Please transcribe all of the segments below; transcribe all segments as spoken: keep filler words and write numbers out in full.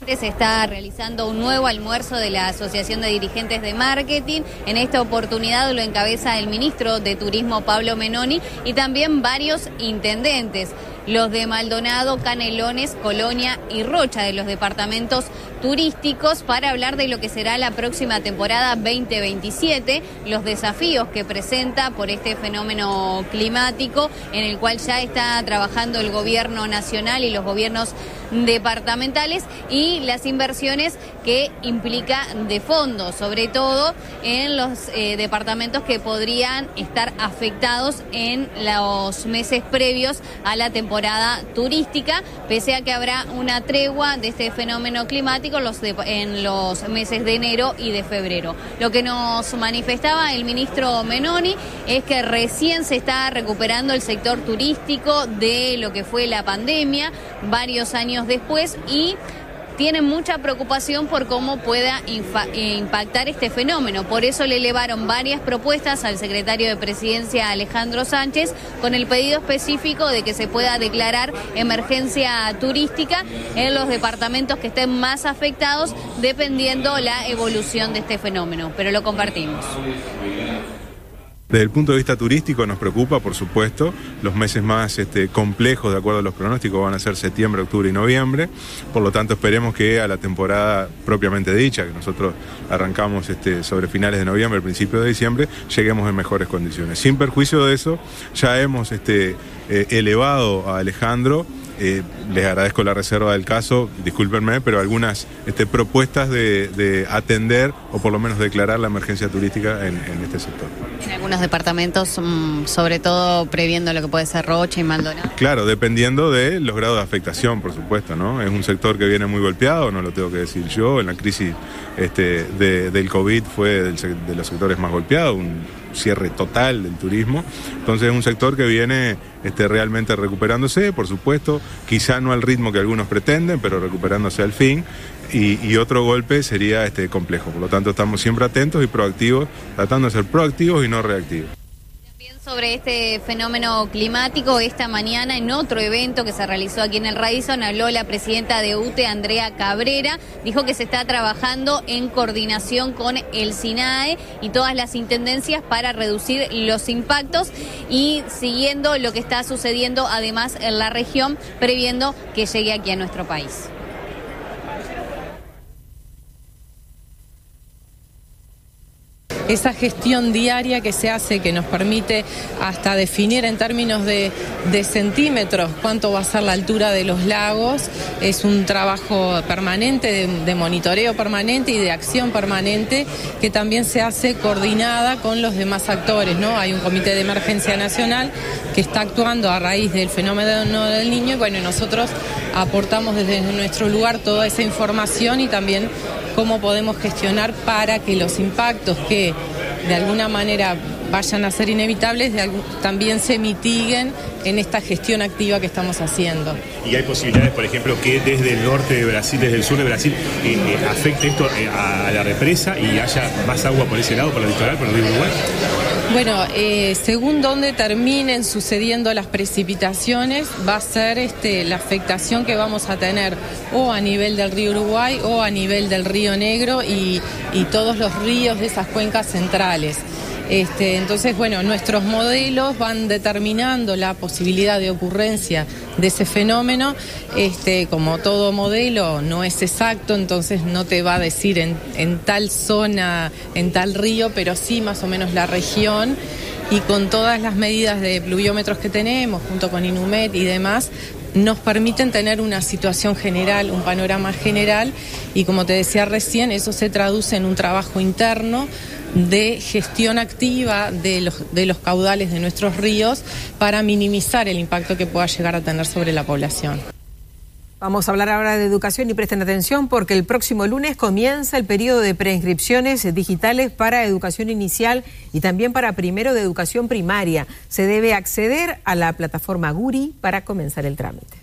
Se está realizando un nuevo almuerzo de la Asociación de Dirigentes de Marketing. En esta oportunidad lo encabeza el ministro de Turismo, Pablo Menoni, y también varios intendentes, los de Maldonado, Canelones, Colonia y Rocha, de los departamentos turísticos, para hablar de lo que será la próxima temporada veinte veintisiete, los desafíos que presenta por este fenómeno climático, en el cual ya está trabajando el gobierno nacional y los gobiernos departamentales, y las inversiones que implica de fondo, sobre todo en los eh, departamentos que podrían estar afectados en los meses previos a la temporada turística, pese a que habrá una tregua de este fenómeno climático los de, en los meses de enero y de febrero. Lo que nos manifestaba el ministro Menoni es que recién se está recuperando el sector turístico de lo que fue la pandemia, varios años después, y tienen mucha preocupación por cómo pueda impactar este fenómeno. Por eso le elevaron varias propuestas al secretario de Presidencia, Alejandro Sánchez, con el pedido específico de que se pueda declarar emergencia turística en los departamentos que estén más afectados, dependiendo la evolución de este fenómeno. Pero lo compartimos. Desde el punto de vista turístico nos preocupa, por supuesto, los meses más este, complejos de acuerdo a los pronósticos van a ser septiembre, octubre y noviembre, por lo tanto esperemos que a la temporada propiamente dicha, que nosotros arrancamos este, sobre finales de noviembre, principio de diciembre, lleguemos en mejores condiciones. Sin perjuicio de eso, ya hemos este, eh, elevado a Alejandro, eh, les agradezco la reserva del caso, discúlpenme, pero algunas este, propuestas de, de atender o por lo menos declarar la emergencia turística en, en este sector. En algunos departamentos, sobre todo previendo lo que puede ser Rocha y Maldonado. Claro, dependiendo de los grados de afectación, por supuesto, ¿no? Es un sector que viene muy golpeado, no lo tengo que decir yo. En la crisis este, de, del COVID fue del, de los sectores más golpeados, un cierre total del turismo. Entonces es un sector que viene este, realmente recuperándose, por supuesto, quizá no al ritmo que algunos pretenden, pero recuperándose al fin. Y, y otro golpe sería este complejo. Por lo tanto, estamos siempre atentos y proactivos, tratando de ser proactivos y no reactivos. También sobre este fenómeno climático, esta mañana en otro evento que se realizó aquí en el Radisson, habló la presidenta de U T E, Andrea Cabrera. Dijo que se está trabajando en coordinación con el SINAE y todas las intendencias para reducir los impactos y siguiendo lo que está sucediendo además en la región, previendo que llegue aquí a nuestro país. Esa gestión diaria que se hace, que nos permite hasta definir en términos de, de centímetros cuánto va a ser la altura de los lagos, es un trabajo permanente, de, de monitoreo permanente y de acción permanente, que también se hace coordinada con los demás actores, ¿no? Hay un comité de emergencia nacional que está actuando a raíz del fenómeno del Niño, y bueno, nosotros aportamos desde nuestro lugar toda esa información y también cómo podemos gestionar para que los impactos que de alguna manera vayan a ser inevitables de algún, también se mitiguen en esta gestión activa que estamos haciendo. ¿Y hay posibilidades, por ejemplo, que desde el norte de Brasil, desde el sur de Brasil, eh, eh, afecte esto eh, a, a la represa y haya más agua por ese lado, por el litoral, por el río Uruguay? Bueno, eh, según donde terminen sucediendo las precipitaciones, va a ser este, la afectación que vamos a tener o a nivel del río Uruguay o a nivel del río Negro y, y todos los ríos de esas cuencas centrales. Este, entonces, bueno, nuestros modelos van determinando la posibilidad de ocurrencia de ese fenómeno. Este, como todo modelo no es exacto, entonces no te va a decir en, en tal zona, en tal río, pero sí más o menos la región. Y con todas las medidas de pluviómetros que tenemos, junto con INUMED y demás, nos permiten tener una situación general, un panorama general, y como te decía recién, eso se traduce en un trabajo interno de gestión activa de los, de los caudales de nuestros ríos para minimizar el impacto que pueda llegar a tener sobre la población. Vamos a hablar ahora de educación y presten atención porque el próximo lunes comienza el periodo de preinscripciones digitales para educación inicial y también para primero de educación primaria. Se debe acceder a la plataforma Guri para comenzar el trámite.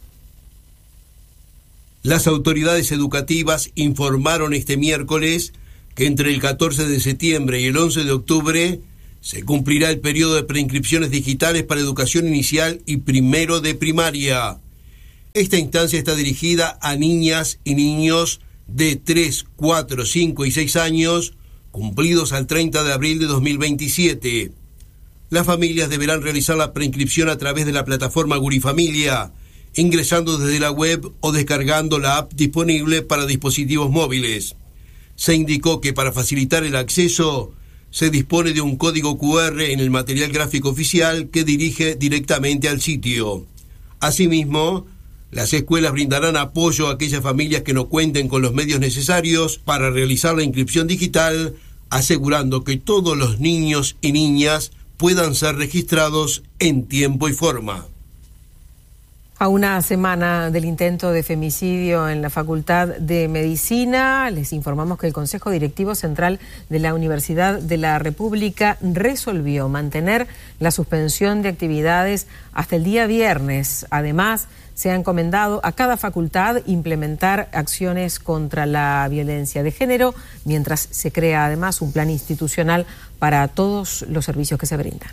Las autoridades educativas informaron este miércoles que entre el catorce de septiembre y el once de octubre se cumplirá el periodo de preinscripciones digitales para educación inicial y primero de primaria. Esta instancia está dirigida a niñas y niños de tres, cuatro, cinco y seis años, cumplidos al treinta de abril de dos mil veintisiete. Las familias deberán realizar la preinscripción a través de la plataforma Gurifamilia, ingresando desde la web o descargando la app disponible para dispositivos móviles. Se indicó que para facilitar el acceso, se dispone de un código cu erre en el material gráfico oficial que dirige directamente al sitio. Asimismo, las escuelas brindarán apoyo a aquellas familias que no cuenten con los medios necesarios para realizar la inscripción digital, asegurando que todos los niños y niñas puedan ser registrados en tiempo y forma. A una semana del intento de femicidio en la Facultad de Medicina, les informamos que el Consejo Directivo Central de la Universidad de la República resolvió mantener la suspensión de actividades hasta el día viernes. Además, se ha encomendado a cada facultad implementar acciones contra la violencia de género, mientras se crea además un plan institucional para todos los servicios que se brindan.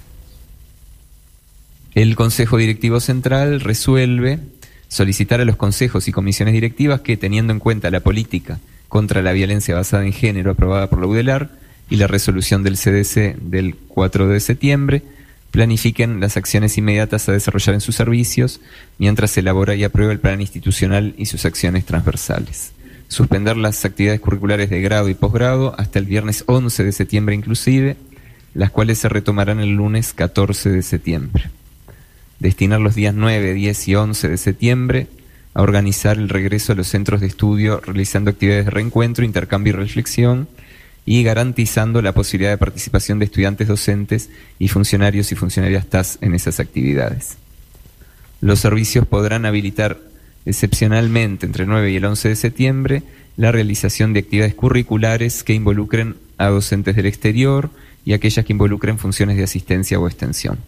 El Consejo Directivo Central resuelve solicitar a los consejos y comisiones directivas que, teniendo en cuenta la política contra la violencia basada en género aprobada por la U D E L A R y la resolución del C D C del cuatro de septiembre, planifiquen las acciones inmediatas a desarrollar en sus servicios mientras se elabora y aprueba el plan institucional y sus acciones transversales. Suspender las actividades curriculares de grado y posgrado hasta el viernes once de septiembre inclusive, las cuales se retomarán el lunes catorce de septiembre. Destinar los días nueve, diez y once de septiembre a organizar el regreso a los centros de estudio, realizando actividades de reencuentro, intercambio y reflexión, y garantizando la posibilidad de participación de estudiantes docentes y funcionarios y funcionarias T A S en esas actividades. Los servicios podrán habilitar excepcionalmente entre el nueve y el once de septiembre la realización de actividades curriculares que involucren a docentes del exterior y aquellas que involucren funciones de asistencia o extensión.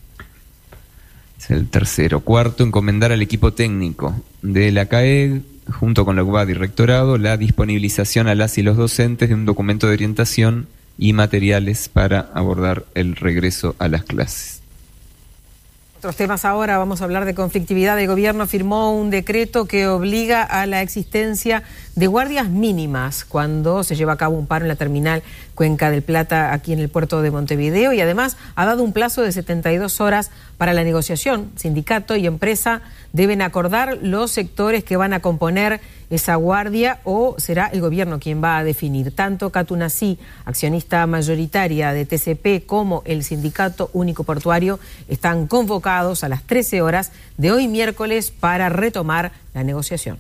Es el tercero. Cuarto, encomendar al equipo técnico de la C A E G, junto con la U B A D y Rectorado, la disponibilización a las y los docentes de un documento de orientación y materiales para abordar el regreso a las clases. Otros temas ahora, vamos a hablar de conflictividad. El gobierno firmó un decreto que obliga a la existencia de guardias mínimas cuando se lleva a cabo un paro en la terminal Cuenca del Plata, aquí en el puerto de Montevideo, y además ha dado un plazo de setenta y dos horas para la negociación. Sindicato y empresa deben acordar los sectores que van a componer esa guardia, o será el gobierno quien va a definir. Tanto Catunasí, accionista mayoritaria de T C P, como el Sindicato Único Portuario están convocados a las trece horas de hoy miércoles para retomar la negociación.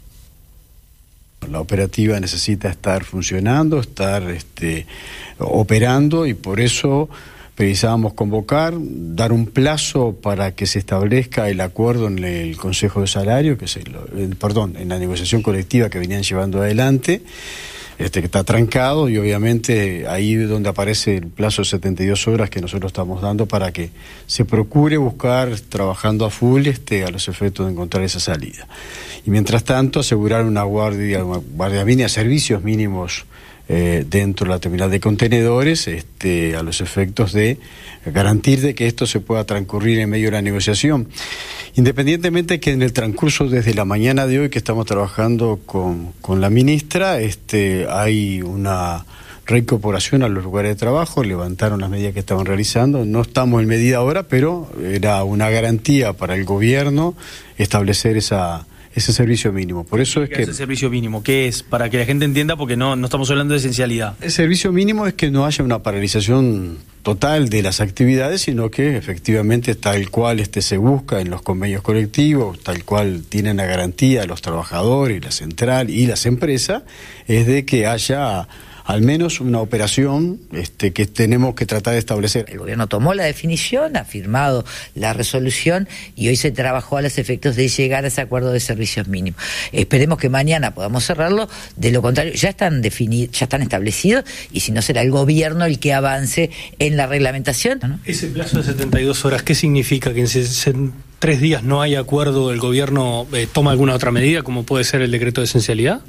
La operativa necesita estar funcionando, estar este, operando, y por eso precisábamos convocar, dar un plazo para que se establezca el acuerdo en el Consejo de Salario, que es el, el, perdón, en la negociación colectiva que venían llevando adelante, este, que está trancado, y obviamente ahí es donde aparece el plazo de setenta y dos horas que nosotros estamos dando para que se procure buscar, trabajando a full, este, a los efectos de encontrar esa salida. Y mientras tanto asegurar una guardia, una guardia mínima, servicios mínimos eh, dentro de la terminal de contenedores, este, a los efectos de garantir de que esto se pueda transcurrir en medio de la negociación. Independientemente que en el transcurso desde la mañana de hoy que estamos trabajando con, con la ministra, este, hay una reincorporación a los lugares de trabajo, levantaron las medidas que estaban realizando, no estamos en medida ahora, pero era una garantía para el gobierno establecer esa ese servicio mínimo. Por eso es que... ese servicio mínimo, ¿qué es? Para que la gente entienda, porque no, no estamos hablando de esencialidad. El servicio mínimo es que no haya una paralización total de las actividades, sino que efectivamente tal cual este se busca en los convenios colectivos, tal cual tienen la garantía los trabajadores, la central y las empresas, es de que haya al menos una operación este, que tenemos que tratar de establecer. El gobierno tomó la definición, ha firmado la resolución y hoy se trabajó a los efectos de llegar a ese acuerdo de servicios mínimos. Esperemos que mañana podamos cerrarlo, de lo contrario ya están definidos, ya están establecidos, y si no será el gobierno el que avance en la reglamentación, ¿no? Ese plazo de setenta y dos horas, ¿qué significa? ¿Que en tres días no hay acuerdo, el gobierno eh, toma alguna otra medida, como puede ser el decreto de esencialidad?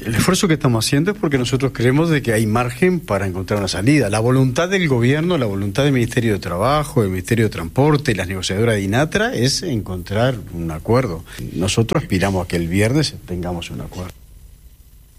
El esfuerzo que estamos haciendo es porque nosotros creemos de que hay margen para encontrar una salida. La voluntad del gobierno, la voluntad del Ministerio de Trabajo, del Ministerio de Transporte y las negociadoras de INATRA es encontrar un acuerdo. Nosotros aspiramos a que el viernes tengamos un acuerdo.